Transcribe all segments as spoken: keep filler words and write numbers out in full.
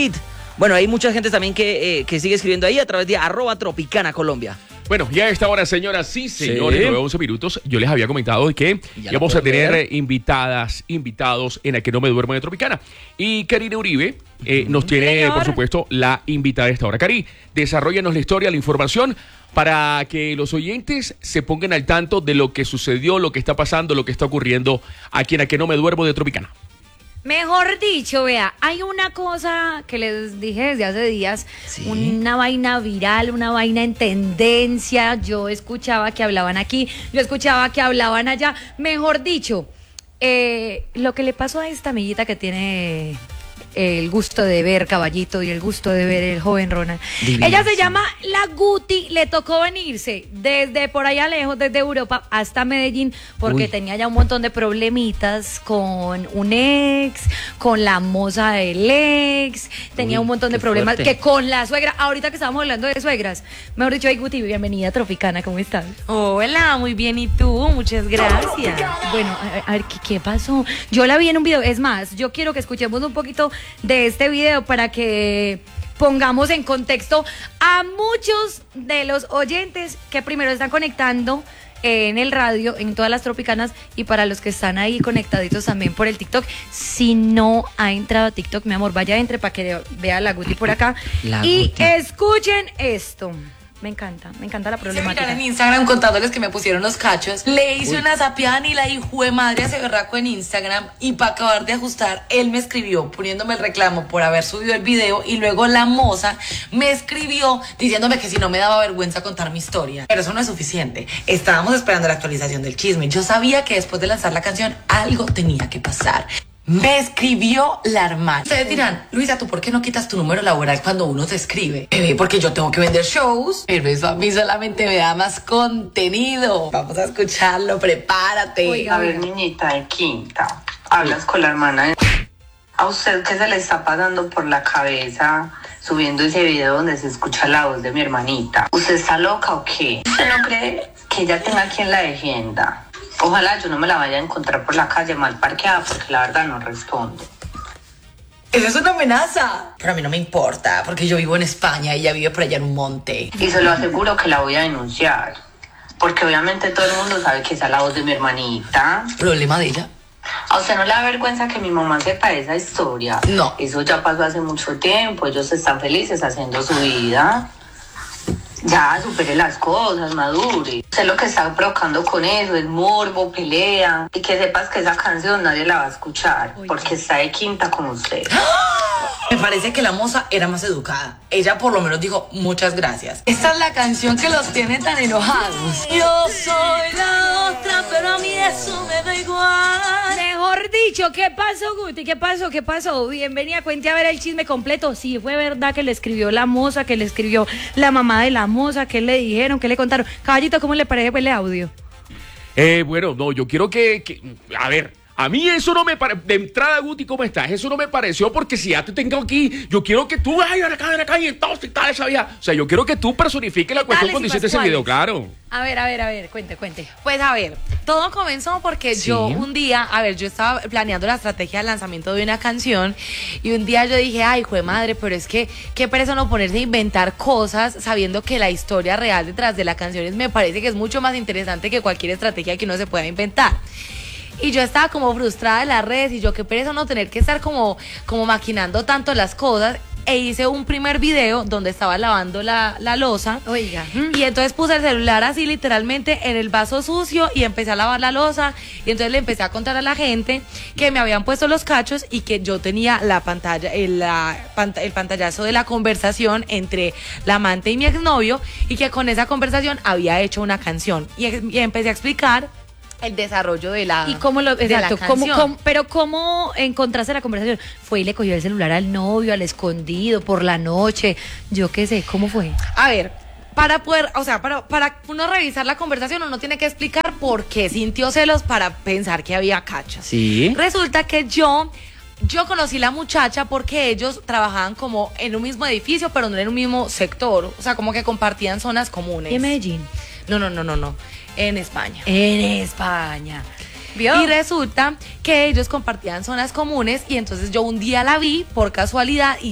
Bueno, hay mucha gente también que, eh, que sigue escribiendo ahí a través de arroba Tropicana Colombia. Bueno, ya a esta hora, señoras, sí, señores, sí. nueve once minutos, yo les había comentado que íbamos a tener ver. invitadas, invitados en A Que No Me Duermo de Tropicana. Y Karina Uribe eh, nos tiene, Señor. por supuesto, la invitada de esta hora. Cari, desarróllanos la historia, la información, para que los oyentes se pongan al tanto de lo que sucedió, lo que está pasando, lo que está ocurriendo aquí en A Que No Me Duermo de Tropicana. Mejor dicho, vea, hay una cosa que les dije desde hace días, ¿sí? Una vaina viral, una vaina en tendencia. Yo escuchaba que hablaban aquí, yo escuchaba que hablaban allá. Mejor dicho, eh, lo que le pasó a esta amiguita que tiene el gusto de ver Caballito y el gusto de ver el joven Ronald. Divino. Ella se llama La Guti, le tocó venirse desde por allá lejos, desde Europa hasta Medellín, porque Uy. tenía ya un montón de problemitas con un ex, con la moza del ex, tenía Uy, un montón de problemas fuerte. que con la suegra. Ahorita que estábamos hablando de suegras, mejor dicho, ay Guti, bienvenida a Tropicana, ¿cómo estás? Hola, muy bien, ¿y tú? Muchas gracias. Bueno, a, a ver, ¿qué, ¿qué pasó? Yo la vi en un video, es más, yo quiero que escuchemos un poquito de este video para que pongamos en contexto a muchos de los oyentes que primero están conectando en el radio, en todas las Tropicanas, y para los que están ahí conectaditos también por el TikTok. Si no ha entrado a TikTok, mi amor, vaya, entre para que vea a la Guti por acá la y Guti. Escuchen esto. Me encanta, me encanta la problemática. Se en Instagram contándoles que me pusieron los cachos. Le hice Uy. una zapiada y la hijo de madre hace berraco en Instagram. Y para acabar de ajustar, él me escribió poniéndome el reclamo por haber subido el video. Y luego la moza me escribió diciéndome que si no me daba vergüenza contar mi historia. Pero eso no es suficiente. Estábamos esperando la actualización del chisme. Yo sabía que después de lanzar la canción algo tenía que pasar. Me escribió la hermana. Ustedes dirán, Luisa, ¿tú por qué no quitas tu número laboral cuando uno te escribe? Bebé, porque yo tengo que vender shows. Pero eso a mí solamente me da más contenido. Vamos a escucharlo, prepárate. Oiga, a ver, niñita de quinta, hablas con la hermana. ¿A usted qué se le está pasando por la cabeza subiendo ese video donde se escucha la voz de mi hermanita? ¿Usted está loca o qué? ¿Usted no cree que ella tenga quien la defienda? Ojalá yo no me la vaya a encontrar por la calle mal parqueada, porque la verdad no respondo. Eso es una amenaza. Pero a mí no me importa, porque yo vivo en España y ella vive por allá en un monte. Y se lo aseguro que la voy a denunciar, porque obviamente todo el mundo sabe que esa es la voz de mi hermanita. ¿Problema de ella? ¿A usted no le da vergüenza que mi mamá sepa esa historia? No. Eso ya pasó hace mucho tiempo, ellos están felices haciendo su vida. Ya, supere las cosas, madure. Sé lo que está provocando con eso, es morbo, pelea. Y que sepas que esa canción nadie la va a escuchar, Uy. porque está de quinta con usted. Me parece que la moza era más educada. Ella por lo menos dijo muchas gracias. Esta es la canción que los tiene tan enojados. Yo soy la otra, pero a mí eso me da igual. Mejor dicho, ¿qué pasó, Guti? ¿Qué pasó? ¿Qué pasó? Bienvenida, cuente a ver el chisme completo. Sí, fue verdad que le escribió la moza, que le escribió la mamá de la moza, ¿qué le dijeron? ¿Qué le contaron? Caballito, ¿cómo le parece el audio? Eh, bueno, no, yo quiero que, que a ver, a mí eso no me parece, de entrada, Guti, ¿cómo estás? Eso no me pareció, porque si ya te tengo aquí, yo quiero que tú, ay, ven acá, ven acá, y entonces tal esa vía. O sea, yo quiero que tú personifiques la cuestión cuando hiciste ese video, claro. A ver, a ver, a ver, cuente, cuente. Pues a ver, todo comenzó porque ¿Sí? yo un día, a ver, yo estaba planeando la estrategia de lanzamiento de una canción y un día yo dije, ay, jue madre, pero es que qué pereza no ponerse a inventar cosas sabiendo que la historia real detrás de la canción es, me parece que es mucho más interesante que cualquier estrategia que uno se pueda inventar. Y yo estaba como frustrada en las redes y yo qué pereza no tener que estar como, como maquinando tanto las cosas. E hice un primer video donde estaba lavando la, la loza. Oiga. Y entonces puse el celular así literalmente en el vaso sucio y empecé a lavar la loza. Y entonces le empecé a contar a la gente que me habían puesto los cachos y que yo tenía la pantalla, el, la, el pantallazo de la conversación entre la amante y mi exnovio, y que con esa conversación había hecho una canción. Y, y empecé a explicar el desarrollo de la y cómo lo de exacto, la ¿cómo, cómo, pero cómo encontraste la conversación? Fue y le cogió el celular al novio, al escondido, por la noche, yo qué sé, ¿cómo fue? A ver, para poder, o sea, para, para uno revisar la conversación, uno tiene que explicar por qué sintió celos para pensar que había cachas. Sí. Resulta que yo Yo conocí la muchacha porque ellos trabajaban como en un mismo edificio, pero no en un mismo sector. O sea, como que compartían zonas comunes. ¿Y en Medellín? No, no, no, no, no. En España. En España. ¿Vio? Y resulta que ellos compartían zonas comunes y entonces yo un día la vi por casualidad y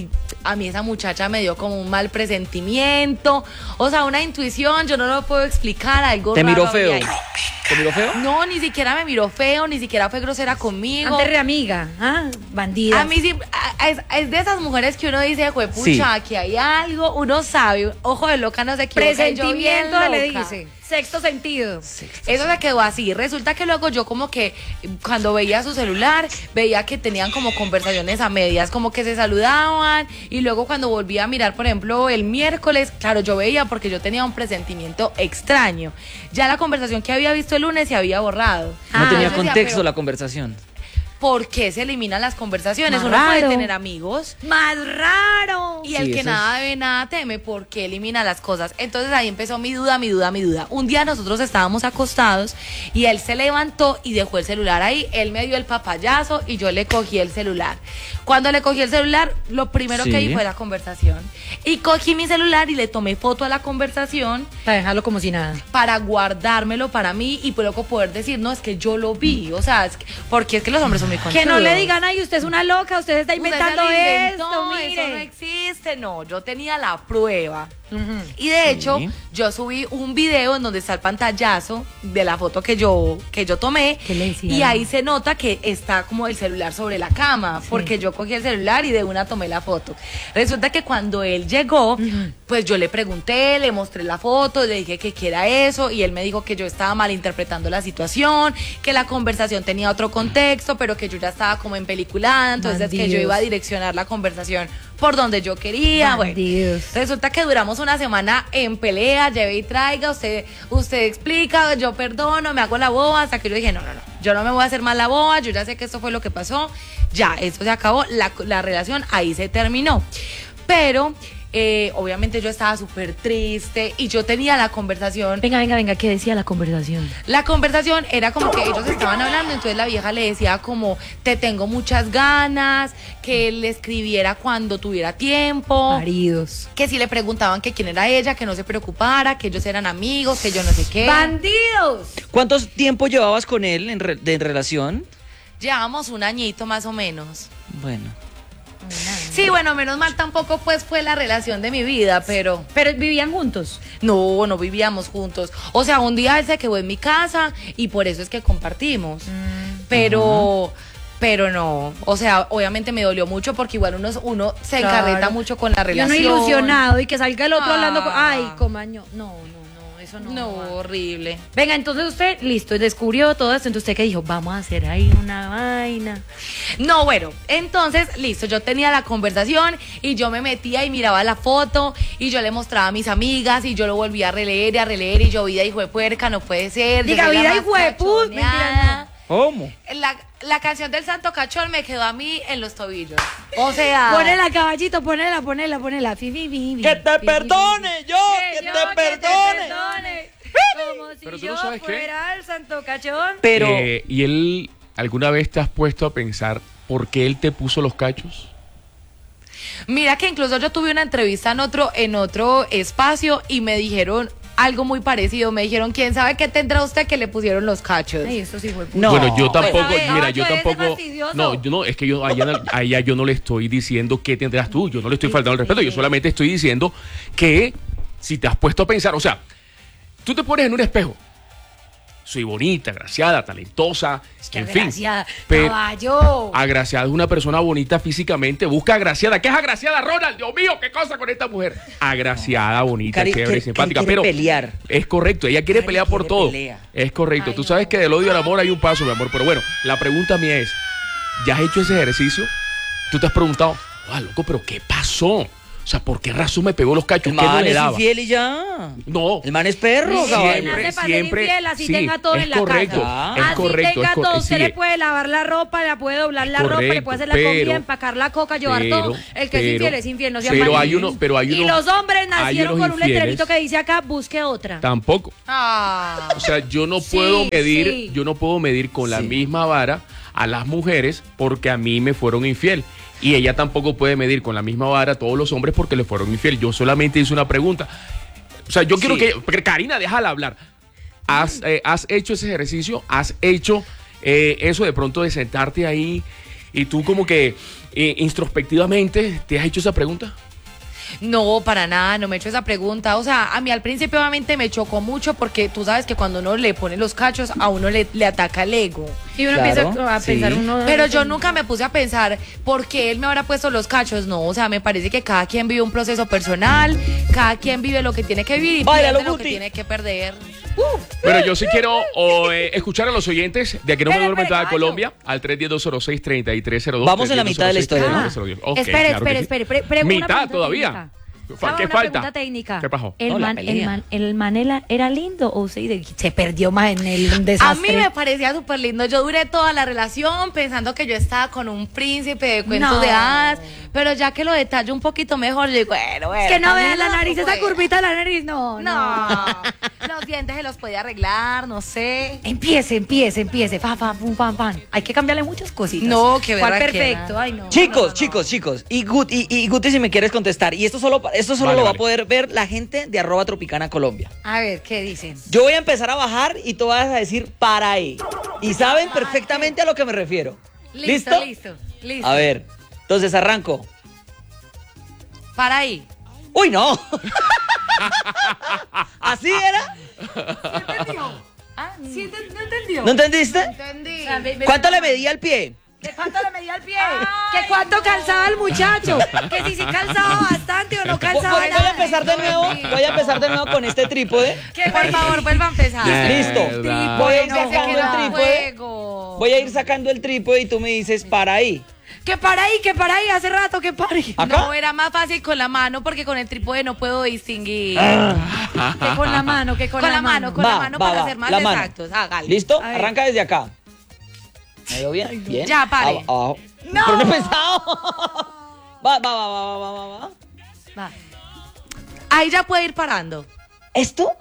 a mí esa muchacha me dio como un mal presentimiento, o sea, una intuición, yo no lo puedo explicar, algo ¿Te raro miró había feo? ahí. ¿Te miró feo? No, ni siquiera me miró feo, ni siquiera fue grosera conmigo. Antes de amiga, ¿ah? Bandida. A mí sí, a- es, es de esas mujeres que uno dice, juepucha, Sí. aquí hay algo, uno sabe, ojo de loca no se equivoca. y yo bien Presentimiento le loca. dice. Sexto sentido. Eso se quedó así. Resulta que luego yo como que cuando veía su celular, veía que tenían como conversaciones a medias, como que se saludaban y luego cuando volví a mirar, por ejemplo, el miércoles, claro, yo veía porque yo tenía un presentimiento extraño. Ya la conversación que había visto el lunes se había borrado. No Ah, tenía yo decía, contexto pero la conversación. ¿por qué se eliminan las conversaciones? Más Uno puede raro. tener amigos. Más raro. Y Sí, el que eso nada debe, nada teme, porque elimina las cosas. Entonces ahí empezó mi duda, mi duda, mi duda. Un día nosotros estábamos acostados y él se levantó y dejó el celular ahí. Él me dio el papayazo y yo le cogí el celular. Cuando le cogí el celular, lo primero Sí. que vi fue la conversación. Y cogí mi celular y le tomé foto a la conversación Para dejarlo como si nada. para guardármelo para mí y luego poder decir, no, es que yo lo vi. O sea, es que- porque es que los hombres son muy Que conchudos. no le digan, ay, usted es una loca, usted está Usted inventando se lo inventó, esto, eso no mire. existe. No, yo tenía la prueba. Ujú. Y de hecho, Sí. yo subí un video en donde está el pantallazo de la foto que yo, que yo tomé. ¿Qué le decía? Y ahí se nota que está como el celular sobre la cama, porque yo cogí el celular y de una tomé la foto. Resulta que cuando él llegó, pues yo le pregunté, le mostré la foto, le dije que qué era eso, y él me dijo que yo estaba malinterpretando la situación, que la conversación tenía otro contexto, pero que yo ya estaba como empeliculada, entonces que yo Bandidos. iba a direccionar la conversación por donde yo quería. Bueno, Bandidos. resulta que duramos una semana en pelea, lleve y traiga, usted, usted explica, yo perdono, me hago la boba, hasta que yo dije, no, no, no, yo no me voy a hacer más la boba, yo ya sé que esto fue lo que pasó, ya, esto se acabó, la, la relación ahí se terminó. Pero, eh, obviamente yo estaba súper triste y yo tenía la conversación. Venga, venga, venga, ¿qué decía la conversación? La conversación era como que ellos estaban hablando, entonces la vieja le decía como, te tengo muchas ganas, que él le escribiera cuando tuviera tiempo. Maridos. Que si le preguntaban que quién era ella, que no se preocupara, que ellos eran amigos, que yo no sé qué. ¡Bandidos! ¿Cuánto tiempo llevabas con él en, re- de, en relación? Llevamos un añito más o menos. Bueno. Sí, bueno, menos mal tampoco pues fue la relación de mi vida, pero Pero vivían juntos. no, no vivíamos juntos. O sea, un día él se quedó en mi casa y por eso es que compartimos. Pero... Pero no, o sea, obviamente me dolió mucho porque igual uno, uno se Claro. encarreta mucho con la Y uno relación. ilusionado y que salga el otro Ah. hablando con... Ay, comaño. No, no, no, eso no. No, va. horrible. Venga, entonces usted, listo, descubrió todo esto. Entonces usted que dijo, vamos a hacer ahí una vaina. No, bueno, entonces, listo, yo tenía la conversación y yo me metía y miraba la foto y yo le mostraba a mis amigas y yo lo volvía a releer y a releer y yo, vida hijo de puerca, no puede ser. yo Diga, soy la vida más hijo de put, cachoneada. mentira, ¿Cómo? La, la canción del Santo Cachón me quedó a mí en los tobillos. O sea... Ponela, caballito, ponela, ponela, ponela. Fi, fi, fi, fi, ¡Que te fi, perdone fi, fi. yo! ¡Que yo, te perdone! perdone. Como si Pero tú yo no sabes qué. fuera el santo cachón. Pero... Eh, ¿Y él alguna vez te has puesto a pensar por qué él te puso los cachos? Mira que incluso yo tuve una entrevista en otro, en otro espacio y me dijeron algo muy parecido. Me dijeron, ¿quién sabe qué tendrá usted que le pusieron los cachos? Ay, eso sí fue puto. No. Bueno, yo tampoco, Pues, a ver, mira, yo caballo, ese tampoco, fastidioso. no, yo no, es que yo a ella, no- a ella yo no le estoy diciendo qué tendrás tú, yo no le estoy faltando el respeto, yo solamente estoy diciendo que si te has puesto a pensar, o sea, tú te pones en un espejo, soy bonita, agraciada, talentosa, en fin, Agraciada. pero Caballo. agraciada es una persona bonita físicamente, busca agraciada, ¿qué es agraciada, Ronald? Dios mío, qué cosa con esta mujer, agraciada, bonita, Cari- chévere, que- simpática, que quiere pero pelear. es correcto, ella quiere Cari pelear por quiere todo. pelea. Es correcto. Ay, Tú no. sabes que del odio al amor hay un paso, mi amor. Pero bueno, la pregunta mía es: ¿ya has hecho ese ejercicio? Tú te has preguntado, ah, loco, pero ¿qué pasó? O sea, ¿por qué razón me pegó los cachos? El ¿Qué no man le es daba? infiel y ya. No. El man es perro, Sí, caballo. siempre, Siempre, para siempre. ser infiel, así sí, tenga todo es en la correcto, casa. es Así correcto, tenga es cor- todo, usted sí, le puede lavar la ropa, le puede doblar la ropa, le correcto, puede hacer la pero- comida, empacar la coca, llevar pero- todo. El que es pero- infiel es infiel, no sea pero mal- hay uno- pero hay Y uno- los hombres hay nacieron unos con un letrerito infieles- que dice acá, busque otra. Tampoco. Ah. O sea, yo no Sí, puedo medir, sí. yo no puedo medir con la Sí. misma vara a las mujeres porque a mí me fueron infiel. Y ella tampoco puede medir con la misma vara a todos los hombres porque le fueron infiel. Yo solamente hice una pregunta. O sea, yo quiero Sí. que... pero Karina, déjala hablar. ¿Has, eh, has hecho ese ejercicio? ¿Has hecho eh, eso de pronto de sentarte ahí y tú como que eh, introspectivamente te has hecho esa pregunta. No, para nada, no me he hecho esa pregunta. O sea, a mí al principio obviamente me chocó mucho porque tú sabes que cuando uno le pone los cachos, a uno le, le ataca el ego. Y uno Claro, empieza a pensar sí. uno. Pero yo nunca me puse a pensar por qué él me habrá puesto los cachos. No, o sea, me parece que cada quien vive un proceso personal, cada quien vive lo que tiene que vivir y Báilalo, pierde lo que Guti. tiene que perder. Pero yo sí quiero o, eh, escuchar a los oyentes de que no me Espere, duerme en toda espere, Colombia al tres uno cero, dos cero seis, tres tres cero dos. Vamos en la mitad de la historia, Ah, Ok, espere, claro que espere, sí. espere, pre- pre- una ¿Mitad pregunta todavía? técnica. Fa- Ah, ¿Qué una falta? pregunta técnica. ¿Qué pasó? ¿El, No, la man, pelea. el, man, ¿El man era, era lindo o se, se perdió más en el A desastre? mí me parecía súper lindo. Yo duré toda la relación pensando que yo estaba con un príncipe de cuentos No. de hadas, pero ya que lo detallo un poquito mejor, yo digo, bueno, bueno. Es que no también vean la loco, nariz, esa pues. curvita de la nariz, no, No, los dientes se los podía arreglar, no sé. Empiece, empiece, empiece. Fa, fa, pum, pam, pam. Hay que cambiarle muchas cositas. No, qué ¿Cuál berraquera. perfecto? Ay, no. Chicos, no, no, no. chicos, chicos. Y, Gut, y, y Guti, si me quieres contestar. Y esto solo, esto solo Vale, lo va vale. a poder ver la gente de arroba Tropicana Colombia. A ver, ¿qué dicen? Yo voy a empezar a bajar y tú vas a decir para ahí. Y saben perfectamente a lo que me refiero. Listo, listo, listo. A ver, entonces arranco. Para ahí. ¡Uy, no! ¿Así era? Ah, ¿sí ent- no entendió? ¿No entendiste? Entendí. O sea, ve- ve- ¿Cuánto le medía el pie? ¿De cuánto le medía el pie? ¿Que cuánto calzaba el muchacho? ¿Que si sí calzaba bastante o no Voy, calzaba voy a nada? empezar de nuevo. Voy a empezar de nuevo con este trípode. ¿Qué Por favor, vuelva a empezar. Listo. Verdad. Voy a ir No, sacando el no, trípode. Juego. Voy a ir sacando el trípode y tú me dices para ahí. Que para ahí, que para ahí, hace rato que para ahí. ¿Acá? No, era más fácil con la mano porque con el trípode no puedo distinguir. Que con la mano, que con, Con la mano, con Va, la mano va, para va, ser más la mano. exactos. Hágale. ¿Listo? A ver. Arranca desde acá. ¿Me veo bien? Bien. Ya, pare. Ab- abajo. ¡No! Pero no he pensado. Va, va, va, va, va, va, va. Va. Ahí ya puede ir parando. ¿Esto?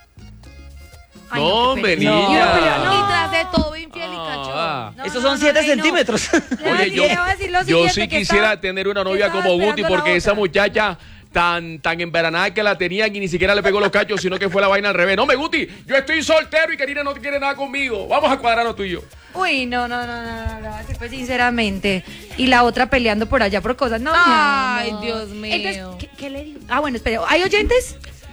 Ay, No, qué hombre, pena. No. niña. Pero no. Y tras de todo infiel y Ah. cachón. No, Estos no, son no, siete ay, no. centímetros. Le voy a Oye, decir- yo, le voy a decir lo yo siguiente, sí que quisiera estaba- tener una que novia estaba como Guti esperando la porque esa otra. muchacha tan tan embaranada que la tenían y ni siquiera le pegó los cachos, sino que fue la vaina al revés. No, me Guti, yo estoy soltero y Karina no quiere nada conmigo. Vamos a cuadrarnos tú y yo. Uy, no, no, no, no, no, no, así pues sinceramente. Y la otra peleando por allá por cosas. No, mi Ay, amor. Dios mío. Entonces, ¿qué, qué le digo? Ah, bueno, espera. ¿Hay oyentes?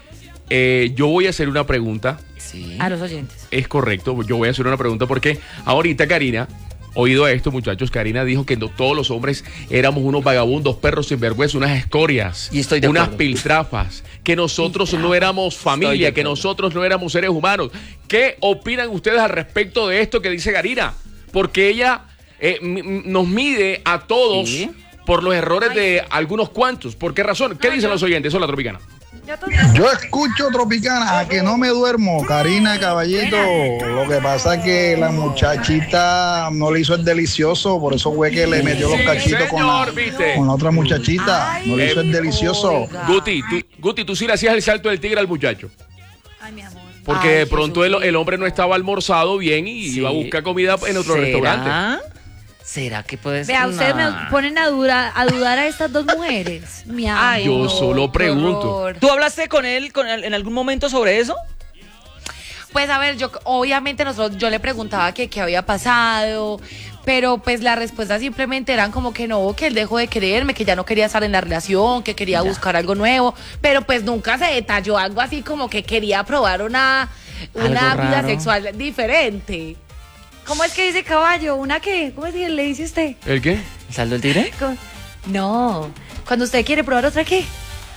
Eh, yo voy a hacer una pregunta. Sí. A los oyentes. Es correcto, yo voy a hacer una pregunta porque ahorita Karina, oído a esto muchachos, Karina dijo que no todos los hombres éramos unos vagabundos, perros sinvergüenza, unas escorias, Y estoy de unas acuerdo. piltrafas, que nosotros no éramos Estoy familia, de que acuerdo. nosotros no éramos seres humanos. ¿Qué opinan ustedes al respecto de esto que dice Karina? Porque ella eh, m- m- nos mide a todos Sí. por los errores de algunos cuantos. ¿Por qué razón? ¿Qué dicen los oyentes? Eso es la Tropicana. Ya tú- Yo escucho Tropicana, a que no me duermo, Karina, caballito. Lo que pasa es que la muchachita no le hizo el delicioso, por eso fue que le metió los Sí, cachitos con señor, la, ¿viste? con la otra muchachita. No le hizo el delicioso. oiga. Guti, tú, Guti, tú sí le hacías el salto del tigre al muchacho. Ay, mi amor. Porque Ay, de pronto el, Jesucristo. el hombre no estaba almorzado bien y Sí. iba a buscar comida en otro ¿Será? restaurante. ¿Será que puede ser? Vea, ustedes me Nah. ponen a, dura, a dudar a estas dos mujeres. Mi amor. Ay, Yo no, solo qué pregunto. horror. ¿Tú hablaste con él con él en algún momento sobre eso? Pues a ver, yo obviamente nosotros, yo le preguntaba que qué había pasado, pero pues las respuestas simplemente eran como que no, que él dejó de quererme, que ya no quería estar en la relación, que quería buscar algo nuevo, pero pues nunca se detalló algo así como que quería probar una, una Algo vida raro. sexual diferente. ¿Cómo es que dice caballo? ¿Una qué? ¿Cómo es que le dice usted? ¿El qué? ¿Saldo el tigre? ¿Cómo? No. Cuando usted quiere probar otra, ¿qué?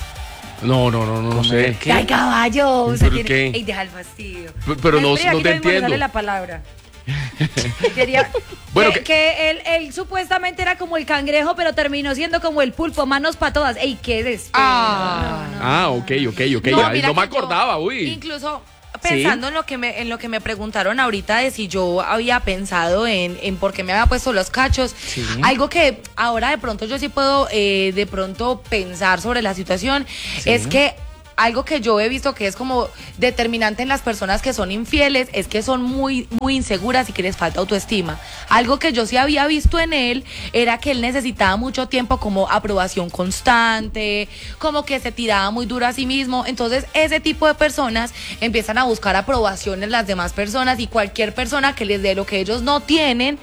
No, no, no, no, no sé. ¿Qué? Ay, caballo. Usted ¿Pero tiene... qué? Ey, deja el fastidio. P- pero no- Espera, no aquí te mismo le sale entiendo. la palabra. Quería... Bueno, que, que- que él, él supuestamente era como el cangrejo, pero terminó siendo como el pulpo, manos para todas. Ey, qué desespero. Ah. No, no. Ah, ok, ok, ok. No, ya, mira no me que yo, acordaba, uy. Incluso pensando en lo que me en lo que me preguntaron ahorita de si yo había pensado en, en por qué me había puesto los cachos, Sí. algo que ahora de pronto yo sí puedo eh, de pronto pensar sobre la situación es que algo que yo he visto que es como determinante en las personas que son infieles es que son muy, muy inseguras y que les falta autoestima. Algo que yo sí había visto en él era que él necesitaba mucho tiempo como aprobación constante, como que se tiraba muy duro a sí mismo. Entonces ese tipo de personas empiezan a buscar aprobación en las demás personas y cualquier persona que les dé lo que ellos no tienen,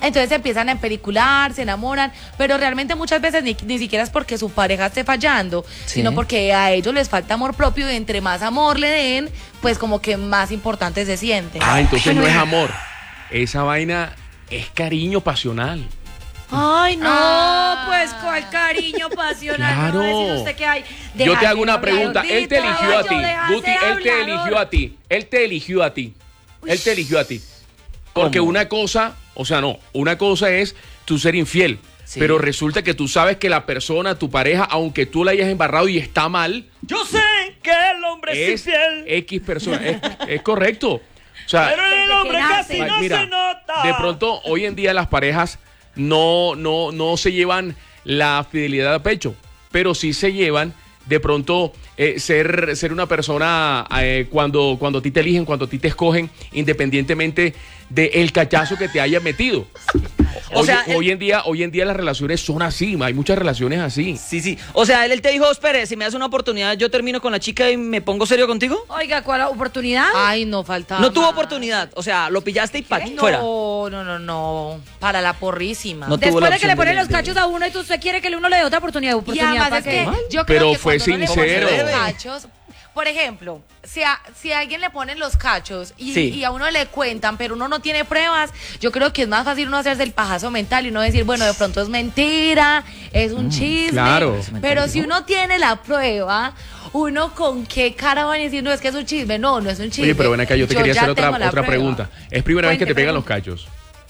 entonces empiezan a empelicular, se enamoran, pero realmente muchas veces ni, ni siquiera es porque su pareja esté fallando, sí. sino porque a ellos les falta amor propio y entre más amor le den, pues como que más importante se sienten. Ah, entonces no es amor, esa vaina es cariño pasional. Ay, no, ah. pues cuál cariño pasional. Claro. No decir usted que hay. Yo te hago una pregunta, él te eligió a ti, Guti, él te eligió a ti, él te eligió a ti, él te eligió a ti. Porque ¿cómo? Una cosa, o sea, no, una cosa es tú ser infiel, sí. pero resulta que tú sabes que la persona, tu pareja, aunque tú la hayas embarrado y está mal. Yo sé que el hombre es infiel. X persona, es, es correcto. O sea, pero el hombre casi no mira, se nota. De pronto, hoy en día las parejas no, no, no se llevan la fidelidad a pecho, pero sí se llevan de pronto eh, ser, ser una persona eh, cuando, cuando a ti te eligen, cuando a ti te escogen, independientemente del cachazo que te hayas metido. O hoy, sea, hoy, él, en día, hoy en día las relaciones son así, hay muchas relaciones así. Sí, sí. O sea, él, él te dijo, espere, si me das una oportunidad, yo termino con la chica y me pongo serio contigo. Oiga, ¿cuál oportunidad? Ay, no faltaba. No tuvo oportunidad, o sea, lo pillaste y pa no, fuera. No, no, no, no, para la porrísima. No Después de que le ponen de los cachos a uno y usted quiere que uno le dé otra oportunidad. oportunidad y además es que yo creo pero que fue sincero. Los cachos, por ejemplo, si a, si a alguien le ponen los cachos y, sí. y a uno le cuentan, pero uno no tiene pruebas, yo creo que es más fácil uno hacerse el pajazo mental y uno decir, bueno, de pronto es mentira, es un mm, chisme. Claro. Pero si uno tiene la prueba, uno con qué cara va a decir, no, es que es un chisme. No, no es un chisme. Oye, pero ven acá, yo te yo quería hacer otra, otra pregunta. ¿Es primera Cuente, vez que te pegan los cachos?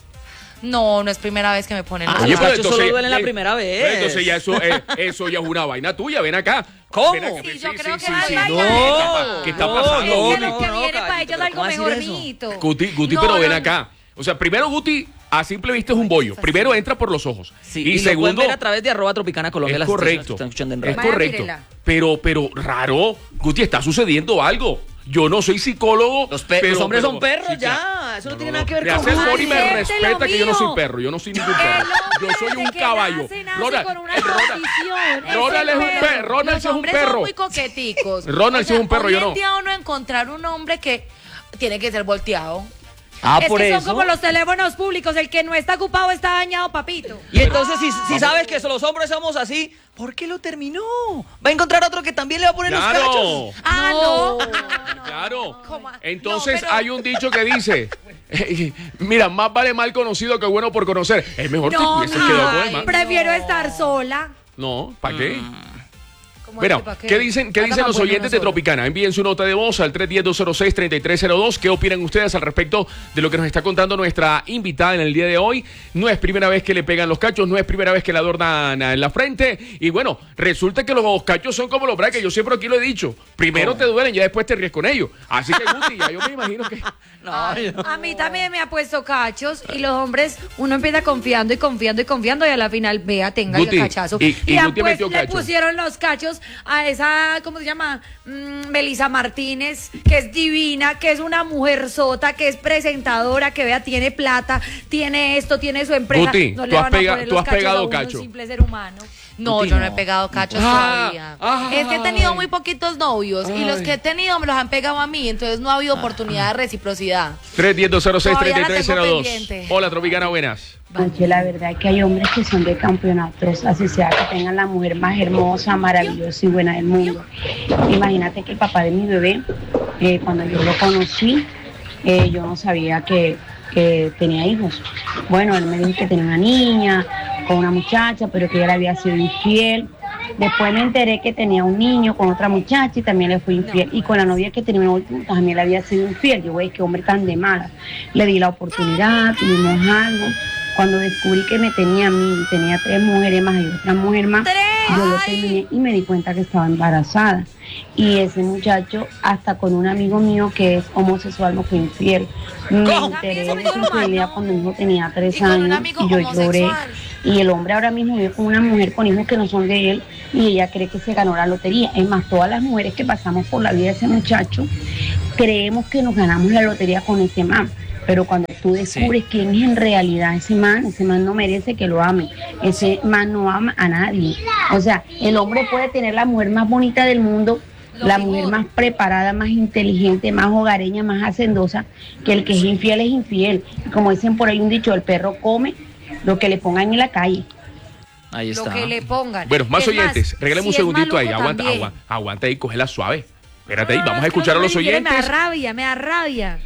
No, no es primera vez que me ponen los ah, cachos. Oye, pero solo duelen la primera vez. Entonces ya eso, eh, eso ya es una vaina tuya, ven acá. ¿Cómo? Ven acá. Sí, Sí, yo sí, creo sí, que sí, sí. No, ¿Qué está no, pasando? No, es que no, lo que no, viene no, para ellos es algo mejor mito. Guti, Guti no, pero no, ven no. acá. O sea, primero Guti, a simple vista es un bollo. Primero entra por los ojos. Sí, y, y segundo, lo pueden ver a través de arroba Tropicana Colombia. Es correcto. Es correcto. Pero, pero raro, Guti, está sucediendo algo. Yo no soy psicólogo. Los, pero, los hombres pero, son perros, sí, ya. Eso no, no tiene no, nada que ver me con eso. Me hace y me respeta que yo no soy perro. Yo no soy ningún perro. Yo soy un caballo. Ronald, Ronald es un perro. Ronald es un perro. Son muy coqueticos. Ronald es un perro, yo no. Hoy en día uno encontrar un hombre que tiene que ser volteado. Ah, es por que eso. son como los teléfonos públicos, el que no está ocupado está dañado, papito. Y entonces, si, si sabes que los hombres somos así, ¿por qué lo terminó? Va a encontrar otro que también le va a poner claro. los cachos. Ah, no. no, no claro. ¿Cómo? Entonces no, pero... hay un dicho que dice, mira, más vale mal conocido que bueno por conocer. Es mejor no, que se quedó no, prefiero no. estar sola. No, ¿para qué? Mira, ¿qué dicen, qué dicen los oyentes de Tropicana? Envíen su nota de voz al tres uno cero, dos cero seis, tres tres cero dos. ¿Qué opinan ustedes al respecto de lo que nos está contando nuestra invitada en el día de hoy? No es primera vez que le pegan los cachos, no es primera vez que la adornan en la frente. Y bueno, resulta que los cachos son como los brackets. Yo siempre aquí lo he dicho. Primero oh. te duelen, ya después te ríes con ellos. Así que, Guti, ya yo me imagino que... No, no. A mí también me ha puesto cachos y los hombres, uno empieza confiando y confiando y confiando y a la final, vea, tenga Guti, el cachazo. Y, y, y después le cacho. pusieron los cachos a esa, ¿cómo se llama? Mm, Melissa Martínez, que es divina, que es una mujer sota, que es presentadora, que vea, tiene plata, tiene esto, tiene su empresa. Guti, no tú le has, van pega, a poner tú los has cachos pegado a uno, cacho. Un simple ser humano. No, Guti, yo no no he pegado cachos ah, todavía. Ah, es que he tenido muy poquitos novios ay. y los que he tenido me los han pegado a mí, entonces no ha habido oportunidad de reciprocidad. tres uno cero, dos cero seis, tres tres cero dos. Hola, Tropicana, buenas. Aunque la verdad es que hay hombres que son de campeonatos, así sea que tengan la mujer más hermosa, maravillosa y buena del mundo. Imagínate que el papá de mi bebé, eh, cuando yo lo conocí, eh, yo no sabía que, que tenía hijos. Bueno, él me dijo que tenía una niña con una muchacha, pero que ella le había sido infiel. Después me enteré que tenía un niño con otra muchacha y también le fui infiel. Y con la novia que tenía una última también le había sido infiel. Yo, güey, qué hombre tan de mala. Le di la oportunidad, tuvimos algo. Cuando descubrí que me tenía a mí, tenía tres mujeres más y otra mujer más, yo lo terminé y me di cuenta que estaba embarazada. Y ese muchacho, hasta con un amigo mío que es homosexual, me fue infiel. Me enteré de su infidelidad cuando mi hijo tenía tres años y yo lloré. Y el hombre ahora mismo vive con una mujer con hijos que no son de él y ella cree que se ganó la lotería. Es más, todas las mujeres que pasamos por la vida de ese muchacho creemos que nos ganamos la lotería con ese man. Pero cuando tú descubres sí. quién es en realidad ese man, ese man no merece que lo amen. Ese man no ama a nadie. O sea, el hombre puede tener la mujer más bonita del mundo, la mujer más preparada, más inteligente, más hogareña, más hacendosa, que el que es infiel es infiel. Como dicen por ahí un dicho, el perro come lo que le pongan en la calle. Ahí está. Lo que le pongan. Bueno, más Es oyentes, más, regálame si un es segundito ahí, maluco aguanta, también. aguanta, aguanta ahí, cógela suave. Espérate ahí, No, vamos a es que escuchar a no los me quiere, Me da oyentes. rabia, me da rabia.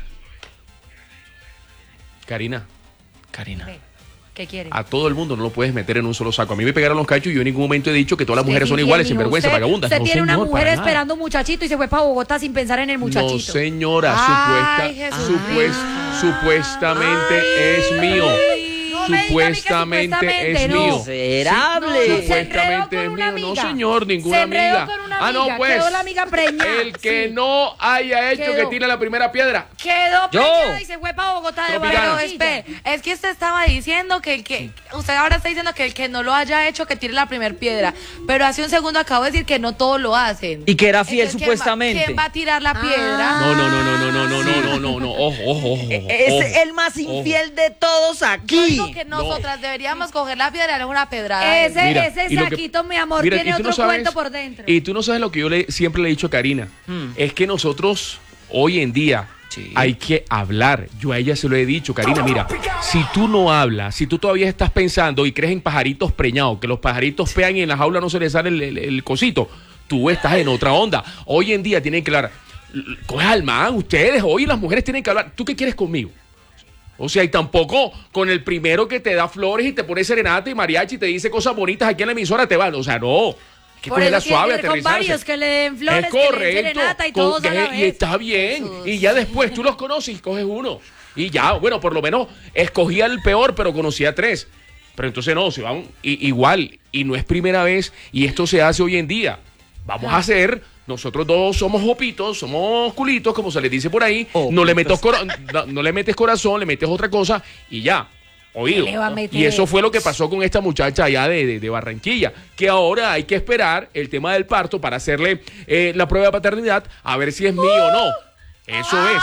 Karina, Karina. Ve, ¿Qué quiere? a todo el mundo no lo puedes meter en un solo saco. A mí me pegaron los cachos y yo en ningún momento he dicho que todas las Usted mujeres son sí iguales, tiene, sinvergüenza, usted- vagabundas. Usted No, tiene una señor, mujer para nada. esperando un muchachito y se fue para Bogotá sin pensar en el muchachito. No, señora, Ay, supuesta, Jesús. supues- supuestamente es mío. No me diga a mí que Supuestamente supuestamente es no. mío. Miserable. No, se enredó Supuestamente con es una mío. No, amiga. señor, ninguna Se enredó amiga. con una Ah, no, amiga, pues. quedó la amiga preñada. El que Sí. no haya hecho Quedó. que tire la primera piedra. Quedó Yo. preñada y se fue para Bogotá de Tropicana. Pero Barranquilla. espere, es que usted estaba diciendo que el que usted ahora está diciendo que el que no lo haya hecho que tire la primer piedra, pero hace un segundo acabo de decir que no todos lo hacen. Y que era fiel Entonces, ¿quién va- supuestamente. ¿quién va a tirar la piedra? No, no, no, no, no, no, no, no, no, no, no. Ojo, ojo, ojo. Es ojo. el más infiel de todos Yo aquí. digo que nosotras deberíamos coger la piedra y darle una pedrada. Ese, Mira, ese y lo que- saquito, mi amor, Mira, tiene y tú no otro sabes- cuento por dentro. Y tú no sabes lo que yo le, siempre le he dicho a Karina. Hmm. Es que nosotros, hoy en día, Sí. hay que hablar. Yo a ella se lo he dicho, Karina, mira, si tú no hablas, si tú todavía estás pensando y crees en pajaritos preñados, que los pajaritos pean y en la jaula no se les sale el, el- el cosito, tú estás en otra onda. Hoy en día tienen que hablar. L- Coge al man, ustedes, hoy las mujeres tienen que hablar. ¿Tú qué quieres conmigo? O sea, y tampoco con el primero que te da flores y te pone serenata y mariachi y te dice cosas bonitas aquí en la emisora te van. O sea, no. Hay que Por cogerla eso tiene suave, que ir con aterrizarse. varios que le den flores, Es que le den correcto. serenata y con- todos a la que- y vez. está bien. Jesús. Y ya después tú los conoces y coges uno. Y ya, bueno, por lo menos escogía el peor, pero conocía tres. Pero entonces no, se van i- igual. Y no es primera vez. Y esto se hace hoy en día. Vamos a hacer. Nosotros dos somos jopitos, somos culitos, como se les dice por ahí. No le, metes cora- no, no le metes corazón, le metes otra cosa y ya. Oído. ¿Qué le va a meter? Y eso fue lo que pasó con esta muchacha allá de, de- de Barranquilla. Que ahora hay que esperar el tema del parto para hacerle eh, la prueba de paternidad a ver si es mío o no. Eso es.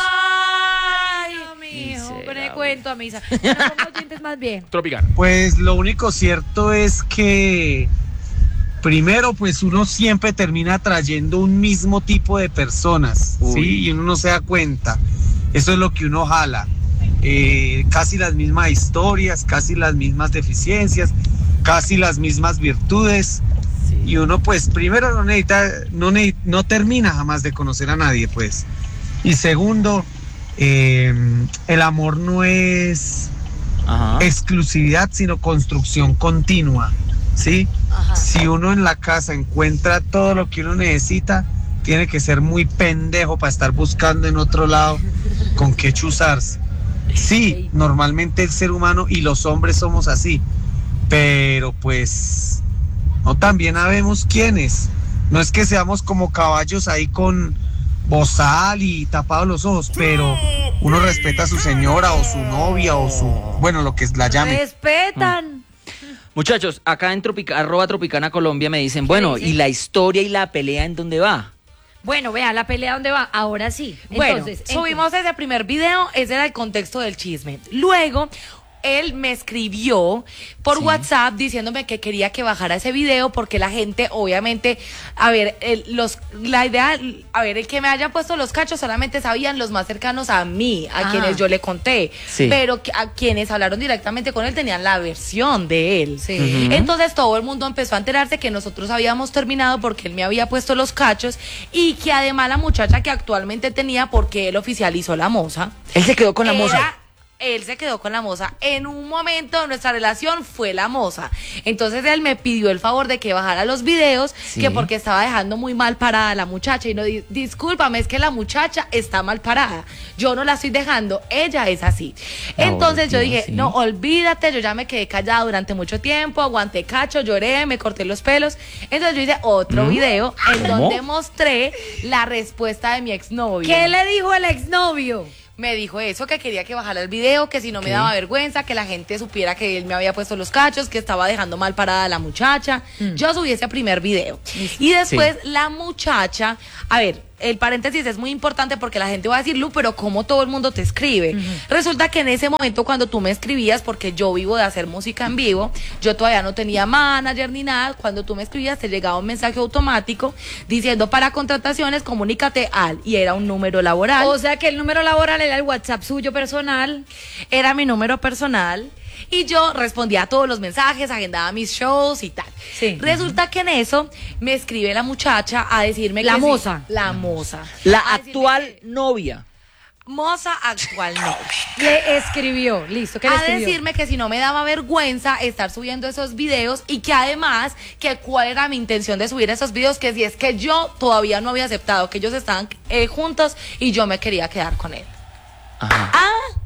Ay, Dios mío, con el Miserable. cuento a misa. Bueno, pongo dientes más bien. Tropicana. Pues lo único cierto es que primero pues uno siempre termina atrayendo un mismo tipo de personas, Uy. ¿sí? Y uno no se da cuenta. Eso es lo que uno jala. Eh, casi las mismas historias, casi las mismas deficiencias, casi las mismas virtudes. Y uno pues primero no necesita, no, ne- no termina jamás de conocer a nadie pues. Y segundo, eh, el amor no es Ajá. exclusividad, sino construcción continua, ¿sí? Si uno en la casa encuentra todo lo que uno necesita, tiene que ser muy pendejo para estar buscando en otro lado con qué chuzarse. Sí, normalmente el ser humano y los hombres somos así, pero pues no, también habemos quienes. No es que seamos como caballos ahí con bozal y tapados los ojos, pero uno respeta a su señora o su novia o su, bueno, lo que la llame. Respetan. Muchachos, acá en Tropica, arroba Tropicana Colombia me dicen, bueno, dice? ¿y la historia y la pelea en dónde va? Bueno, vea, la pelea dónde va. Ahora sí. Bueno, Entonces, subimos ese primer video, ese era el contexto del chisme. Luego, él me escribió por Sí. WhatsApp diciéndome que quería que bajara ese video porque la gente, obviamente, a ver, el- los, la idea, a ver, el que me haya puesto los cachos solamente sabían los más cercanos a mí, a Ah. quienes yo le conté, Sí. pero que- a quienes hablaron directamente con él tenían la versión de él. Sí. Ujú. Entonces todo el mundo empezó a enterarse que nosotros habíamos terminado porque él me había puesto los cachos y que además la muchacha que actualmente tenía, porque él oficializó la moza, Él se quedó con la era- moza. Él se quedó con la moza. En un momento de nuestra relación fue la moza. Entonces él me pidió el favor de que bajara los videos, Sí. que porque estaba dejando muy mal parada a la muchacha. Y no, di- discúlpame, es que la muchacha está mal parada. Yo no la estoy dejando, ella es así. Ah, Entonces yo bueno, dije, sí. no, olvídate, yo ya me quedé callada durante mucho tiempo, aguanté cacho, lloré, me corté los pelos. Entonces yo hice otro ¿Mm? video en ¿Cómo? donde mostré la respuesta de mi exnovio. ¿qué le dijo el exnovio? Me dijo eso, que quería que bajara el video, que si no me ¿Qué? daba vergüenza, que la gente supiera que él me había puesto los cachos, que estaba dejando mal parada a la muchacha. Yo subí ese primer video. Y después la muchacha, a ver, el paréntesis es muy importante porque la gente va a decir, Lu, pero ¿cómo todo el mundo te escribe? Resulta que en ese momento cuando tú me escribías, porque yo vivo de hacer música en vivo, yo todavía no tenía manager ni nada, cuando tú me escribías te llegaba un mensaje automático diciendo para contrataciones comunícate al, y era un número laboral. O sea que el número laboral era el WhatsApp suyo personal. Era mi número personal. Y yo respondía a todos los mensajes, agendaba mis shows y tal. Sí. Resulta que en eso me escribe la muchacha a decirme La que moza. sí, la moza. La A decirme actual que- novia. moza actual no. Le escribió, listo, ¿qué le A escribió? decirme que si no me daba vergüenza estar subiendo esos videos y que además que cuál era mi intención de subir esos videos, que si es que yo todavía no había aceptado que ellos estaban eh, juntos y yo me quería quedar con él. Ajá. Ah,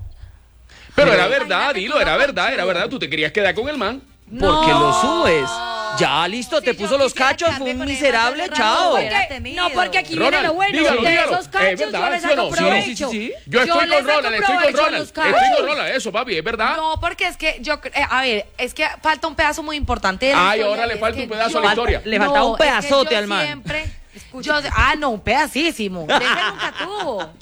Pero era Imagínate verdad, tú dilo, lo era verdad, conchudo. era verdad. Tú te querías quedar con el man. Porque no. lo subes. Ya, listo, te Si yo puso los quisiera cachos, quedarme fue un con él, miserable, hace rato chao. hubiera Porque- tenido. no, porque aquí Ronald, viene lo bueno. dígalo, de dígalo. esos Eh, cachos ¿verdad? yo les ¿Sí o saco no? Sí, provecho. sí, sí, sí. Yo estoy les con saco Ronald, estoy con provecho a Ronald. los Estoy cachos. con Ronald, eso, papi, es verdad. No, porque es que yo, eh, a ver, es que falta un pedazo muy importante de la Ay, historia, ahora le es falta que un pedazo yo- a la historia. Le faltaba un es que pedazote yo al man. Siempre, yo, ah, no, un pedacísimo. De ese nunca tuvo.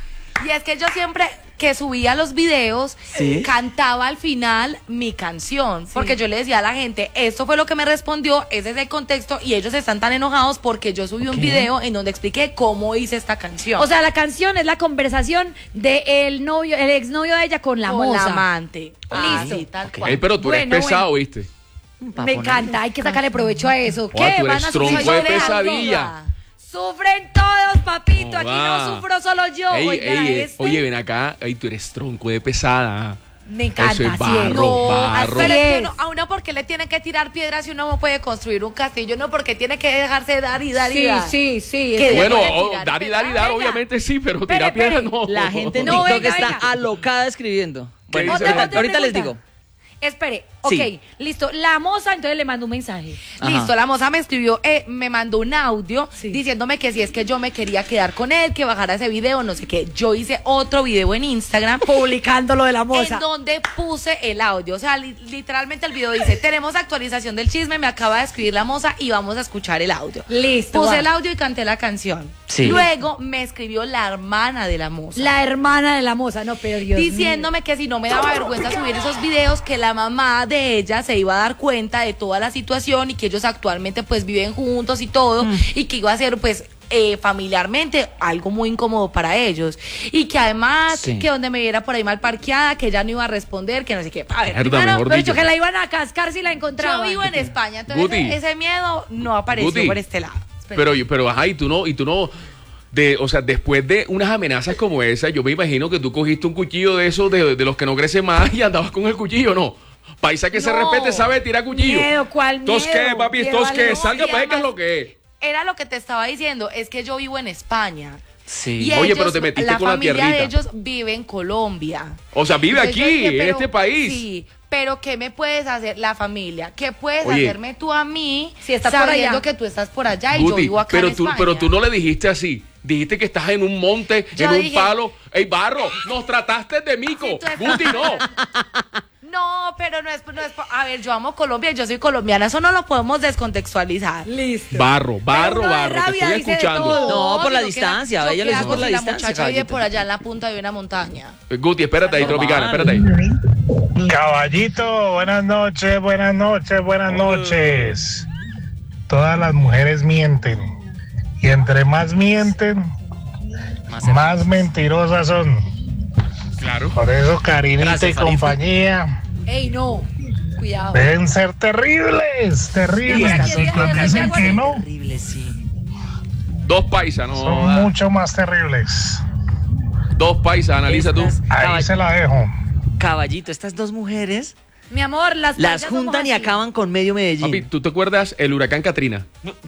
Y es que yo siempre que subía los videos, Sí. cantaba al final mi canción. Porque yo le decía a la gente, esto fue lo que me respondió, ese es el contexto, y ellos están tan enojados porque yo subí un video en donde expliqué cómo hice esta canción. O sea, la canción es la conversación del novio, el exnovio de ella con la con moza. la amante. Listo. Así, tal Ok. cual. Ey, pero tú eres Bueno, pesado, bueno. ¿viste? Me encanta, hay que sacarle provecho a eso. Joda, ¿Qué? tú eres Van a sufrir tronco de yo de pesadilla. algo. Sufren todos, papito. Aquí Joda. no sufro solo yo. Ey, Oiga, ey, eh, este. Oye, ven acá. Ey, tú eres tronco de pesada. Me encanta, Eso es así barro, es. No, barro. pero es que Así uno- es. a uno porque le tienen que tirar piedras si uno no puede construir un castillo, no porque tiene que dejarse dar y dar y Sí, dar. sí, sí. Que es Bueno, puede oh, tirar dar y dar y piedras. dar, Venga. obviamente sí, pero Espere, tirar piedras espere. no. La gente en No, TikTok venga, está venga. alocada escribiendo. Bueno, dice Otra- la otra ahorita les pregunta. digo. Espere, ok, Sí. listo. La moza, entonces le mando un mensaje. Ajá. Listo, la moza me escribió, eh, me mandó un audio Sí. diciéndome que si es que yo me quería quedar con él, que bajara ese video, no sé qué. Yo hice otro video en Instagram Publicando lo de la moza. en donde puse el audio. O sea, li- literalmente el video dice, tenemos actualización del chisme, me acaba de escribir la moza y vamos a escuchar el audio. Listo. Puse va. el audio y canté la canción. Sí. Luego me escribió la hermana de la moza. La hermana de la moza, no, pero Dios diciéndome que si no me daba vergüenza subir esos videos, que la mamá de ella se iba a dar cuenta de toda la situación y que ellos actualmente pues viven juntos y todo, Mm. y que iba a ser pues eh, familiarmente algo muy incómodo para ellos, y que además Sí. que donde me viera por ahí mal parqueada, que ella no iba a responder, que no sé qué. A ver, Mierda, primero, mejor Pero dicho. dicho que la iban a cascar si la yo encontraban. vivo en España, entonces Guti. ese, ese miedo no apareció Guti. por este lado. Espera. Pero, yo- pero, ajá, y tú no, y tú no, de, o sea, después de unas amenazas como esa, yo me imagino que tú cogiste un cuchillo de esos, de, de los que no crecen más, y andabas con el cuchillo, ¿no? Paisa que se No. respete sabe tirar cuchillo. Miedo, ¿cuál ¿Tos qué, miedo? papi? Miedo ¿Tos al qué? no, Salga y para que es además- lo que es. Era lo que te estaba diciendo, es que yo vivo en España. Sí. Y Oye, ellos, pero te metiste la con la familia tierrita. de ellos vive en Colombia. O sea, vive Entonces yo aquí, dije, en pero- este país. Sí, pero ¿qué me puedes hacer la familia? ¿Qué puedes Oye. hacerme tú a mí Si estás por sabiendo allá? que tú estás por allá y yo Guti, vivo acá pero en tú, España? pero tú no le dijiste así. Dijiste que estás en un monte, Yo en un dije- palo. ¡Ey, Barro! ¡Nos trataste de mico! Sí, tú estás- Guti, no. No, pero no es, no es... A ver, yo amo Colombia, yo soy colombiana, eso no lo podemos descontextualizar. Listo. Barro, barro, uno de barro. Te rabia estoy dice de escuchando. todo. No, por la sino que distancia, yo ella qué lo hizo hago por la si distancia, La muchacha vive caballito. por allá en la punta de una montaña. Guti, espérate ahí, Normal. Tropicana, espérate ahí. Caballito, buenas noches, buenas noches, buenas noches. Todas las mujeres mienten. Y entre más mienten, Más más mentirosas son. Claro. Por eso, Karinita Gracias, y Farito. compañía Ey, no. Cuidado. deben ser terribles, terribles. Sí, sí, sí, Los sí, que sí, dicen sí, que no Terrible, sí. Dos paisas, no. son da. mucho más terribles. Dos paisas, analiza tú. Estas- Ahí caball- se la dejo. Caballito, estas dos mujeres Mi amor, las las paisas somos juntan y así. acaban con medio Medellín. Papi, ¿tú te acuerdas el huracán Katrina?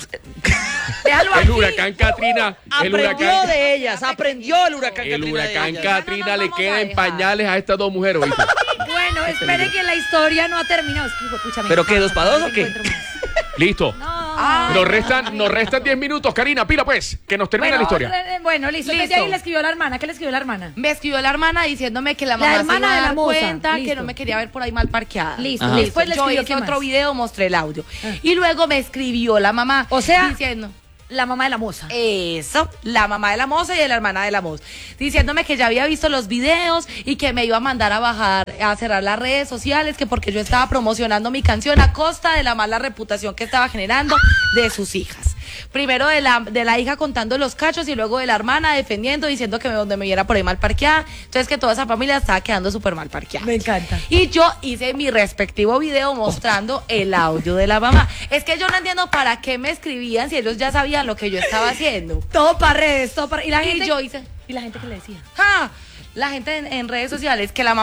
Déjalo El aquí. huracán Katrina. El Aprendió huracán, de ellas, aprendió el huracán el Katrina de huracán ellas. Katrina No nos le vamos queda a en dejar. pañales a estas dos mujeres, ¿oíste? Bueno, espere que la historia no ha terminado. Es que, hijo de pucha, me ¿Pero qué, encanta, dos pa' dos no o qué? encuentro más. Listo. No. Nos restan, nos restan diez minutos, Karina, pila pues, que nos termina Bueno, la historia. re- bueno, listo. Entonces Listo. ahí le escribió la hermana. ¿Qué le escribió la hermana? Me escribió la hermana diciéndome que la La mamá hermana se iba a de la dar moza, cuenta que listo. no me quería ver por ahí mal parqueada. Listo. Ajá. Después le Yo escribió hice ¿qué otro más? video, mostré el audio. Ah. Y luego me escribió la mamá. O sea- diciendo... La mamá de la moza. Eso, la mamá de la moza y la hermana de la moza, diciéndome que ya había visto los videos y que me iba a mandar a bajar, a cerrar las redes sociales, que porque yo estaba promocionando mi canción a costa de la mala reputación que estaba generando de sus hijas. primero de la, de la hija contando los cachos y luego de la hermana defendiendo, diciendo que donde me viera por ahí mal parqueada. Entonces que toda esa familia estaba quedando súper mal parqueada. Me encanta. Y yo hice mi respectivo video mostrando el audio de la mamá. Es que yo no entiendo para qué me escribían si ellos ya sabían lo que yo estaba haciendo. Todo para redes, todo para... Y la Y gente... yo hice... ¿Y la gente qué le decía? ¡Ja! La gente en, en redes sociales que la mamá